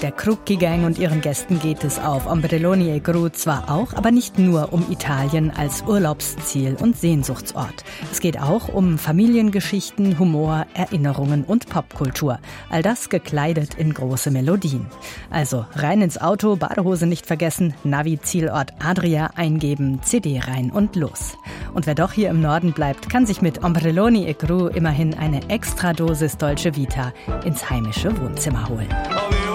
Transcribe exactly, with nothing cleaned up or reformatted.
Der Crocchi Gang und ihren Gästen geht es auf Ombrelloni e Gru zwar auch, aber nicht nur um Italien als Urlaubsziel und Sehnsuchtsort. Es geht auch um Familiengeschichten, Humor, Erinnerungen und Popkultur. All das gekleidet in große Melodien. Also rein ins Auto, Badehose nicht vergessen, Navi Zielort Adria eingeben, C D rein und los. Und wer doch hier im Norden bleibt, kann sich mit Ombrelloni e Gru immerhin eine Extradosis Dolce Vita ins heimische Wohnzimmer holen.